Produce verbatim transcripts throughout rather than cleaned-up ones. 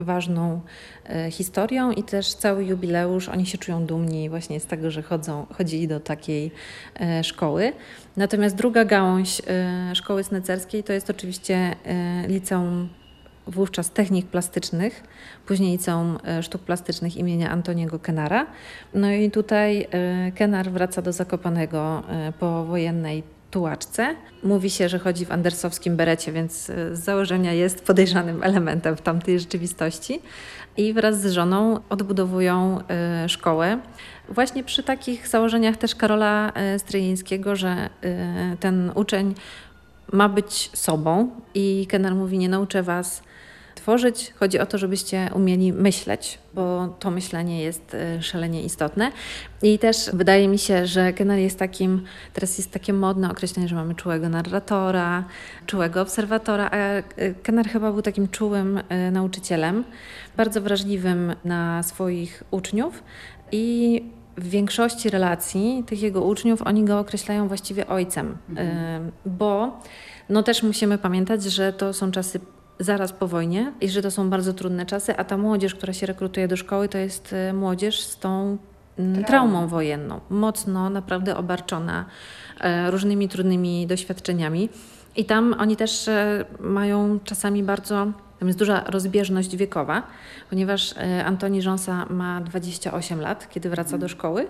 ważną e, historią i też cały jubileusz, oni się czują dumni właśnie z tego, że chodzą, chodzili do takiej e, szkoły. Natomiast druga gałąź e, szkoły snezerskiej to jest oczywiście e, liceum wówczas technik plastycznych, później Liceum e, Sztuk Plastycznych imienia Antoniego Kenara. No i tutaj e, Kenar wraca do Zakopanego e, po wojennej tułaczce. Mówi się, że chodzi w andersowskim berecie, więc e, z założenia jest podejrzanym elementem w tamtej rzeczywistości. I wraz z żoną odbudowują e, szkołę. Właśnie przy takich założeniach też Karola e, Stryjeńskiego, że e, ten uczeń ma być sobą i Kenar mówi, nie nauczę was tworzyć, chodzi o to, żebyście umieli myśleć, bo to myślenie jest e, szalenie istotne. I też wydaje mi się, że Kenar jest takim, teraz jest takie modne określenie, że mamy czułego narratora, czułego obserwatora, a e, Kenar chyba był takim czułym e, nauczycielem, bardzo wrażliwym na swoich uczniów i w większości relacji tych jego uczniów oni go określają właściwie ojcem, mhm. y, bo no też musimy pamiętać, że to są czasy zaraz po wojnie i że to są bardzo trudne czasy, a ta młodzież, która się rekrutuje do szkoły, to jest młodzież z tą traumą, traumą wojenną, mocno naprawdę obarczona y, różnymi trudnymi doświadczeniami. I tam oni też y, mają czasami bardzo... Tam jest duża rozbieżność wiekowa, ponieważ Antoni Rząsa ma dwadzieścia osiem lat, kiedy wraca do szkoły,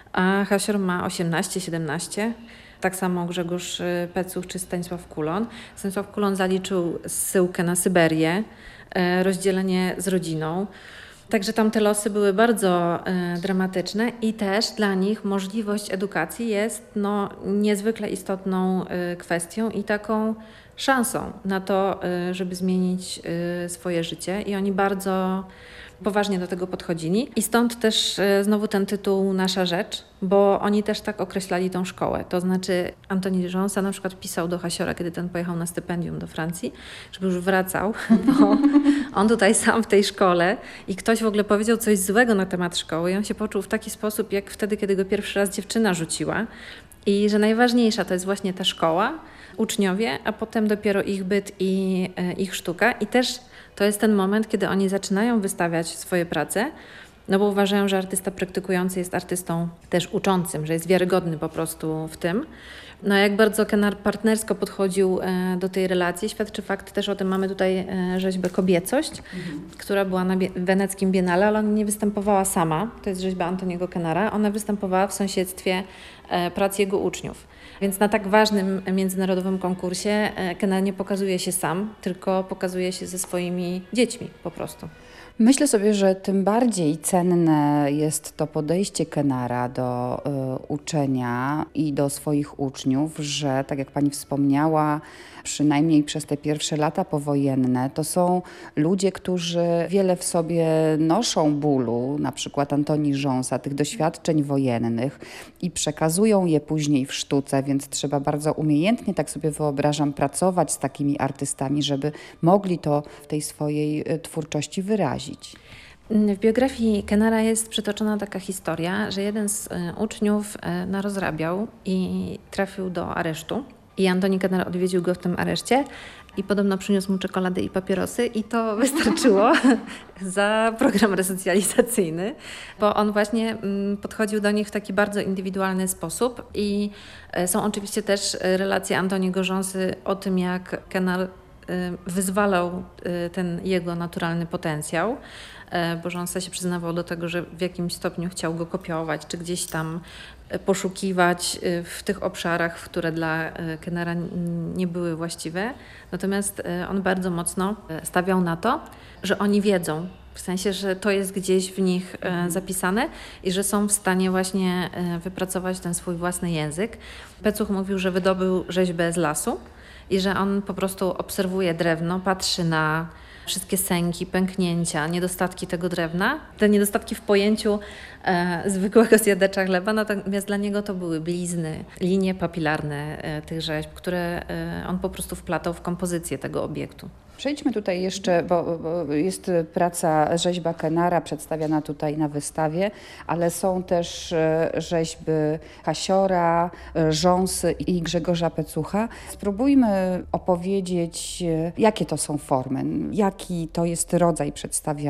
a Hasior ma osiemnaście siedemnaście. Tak samo Grzegorz Pecuch czy Stanisław Kulon. Stanisław Kulon zaliczył zsyłkę na Syberię, rozdzielenie z rodziną. Także tam te losy były bardzo e, dramatyczne i też dla nich możliwość edukacji jest no, niezwykle istotną e, kwestią i taką szansą na to, e, żeby zmienić e, swoje życie. I oni bardzo poważnie do tego podchodzili. I stąd też e, znowu ten tytuł Nasza Rzecz, bo oni też tak określali tą szkołę. To znaczy Antoni Rząsa na przykład pisał do Hasiora, kiedy ten pojechał na stypendium do Francji, żeby już wracał, bo on tutaj sam w tej szkole i ktoś w ogóle powiedział coś złego na temat szkoły i on się poczuł w taki sposób, jak wtedy, kiedy go pierwszy raz dziewczyna rzuciła i że najważniejsza to jest właśnie ta szkoła, uczniowie, a potem dopiero ich byt i e, ich sztuka. I też to jest ten moment, kiedy oni zaczynają wystawiać swoje prace, no bo uważają, że artysta praktykujący jest artystą też uczącym, że jest wiarygodny po prostu w tym. No jak bardzo Kenar partnersko podchodził e, do tej relacji, świadczy fakt też o tym, mamy tutaj e, rzeźbę Kobiecość, mhm. która była na Bie- weneckim Biennale, ale ona nie występowała sama, to jest rzeźba Antoniego Kenara, ona występowała w sąsiedztwie e, prac jego uczniów. Więc na tak ważnym międzynarodowym konkursie e, Kenar nie pokazuje się sam, tylko pokazuje się ze swoimi dziećmi po prostu. Myślę sobie, że tym bardziej cenne jest to podejście Kenara do y, uczenia i do swoich uczniów, że tak jak pani wspomniała, przynajmniej przez te pierwsze lata powojenne, to są ludzie, którzy wiele w sobie noszą bólu, na przykład Antoni Rząsa, tych doświadczeń wojennych i przekazują je później w sztuce, więc trzeba bardzo umiejętnie, tak sobie wyobrażam, pracować z takimi artystami, żeby mogli to w tej swojej twórczości wyrazić. W biografii Kenara jest przytoczona taka historia, że jeden z uczniów narozrabiał i trafił do aresztu. I Antoni Kenar odwiedził go w tym areszcie i podobno przyniósł mu czekolady i papierosy i to wystarczyło za program resocjalizacyjny, bo on właśnie podchodził do nich w taki bardzo indywidualny sposób i są oczywiście też relacje Antoniego Rząsy o tym, jak Kenar wyzwalał ten jego naturalny potencjał, bo Rząsa się przyznawał do tego, że w jakimś stopniu chciał go kopiować, czy gdzieś tam poszukiwać w tych obszarach, które dla Kenara nie były właściwe. Natomiast on bardzo mocno stawiał na to, że oni wiedzą, w sensie, że to jest gdzieś w nich zapisane i że są w stanie właśnie wypracować ten swój własny język. Pecuch mówił, że wydobył rzeźbę z lasu i że on po prostu obserwuje drewno, patrzy na wszystkie sęki, pęknięcia, niedostatki tego drewna. Te niedostatki w pojęciu e, zwykłego zjadacza chleba, natomiast dla niego to były blizny, linie papilarne e, tych rzeźb, które e, on po prostu wplatał w kompozycję tego obiektu. Przejdźmy tutaj jeszcze, bo, bo jest praca, rzeźba Kenara przedstawiana tutaj na wystawie, ale są też e, rzeźby Hasiora, e, Rząsy i Grzegorza Pecucha. Spróbujmy opowiedzieć, e, jakie to są formy, jaki to jest rodzaj przedstawiania.